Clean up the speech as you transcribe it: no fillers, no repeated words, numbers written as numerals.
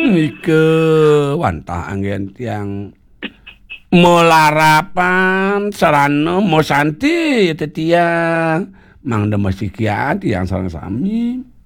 Ike wantah anggen tiang melarapan sarana mosanti tetiang mang demes kiat yang sareng sami